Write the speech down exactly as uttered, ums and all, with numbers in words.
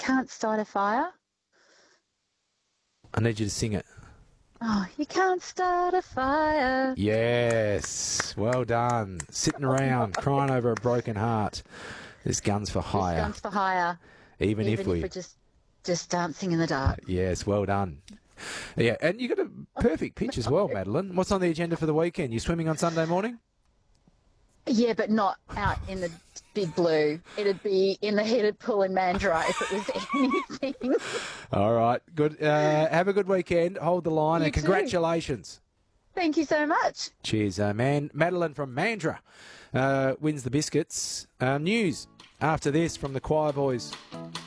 can't start a fire. I need you to sing it. Oh, you can't start a fire. Yes, well done. Sitting around crying over a broken heart. There's guns for hire. There's guns for hire. Even, Even if we... if we're just, just dancing in the dark. Yes, well done. Yeah, and you got a perfect pitch as well, Madeline. What's on the agenda for the weekend? You swimming on Sunday morning? Yeah, but not out in the big blue. It'd be in the heated pool in Mandurah if it was anything. All right, good. Uh, have a good weekend. Hold the line, You and too. congratulations. Thank you so much. Cheers, uh, man. Madeline from Mandurah uh, wins the biscuits. Uh, news after this from the Choir Boys.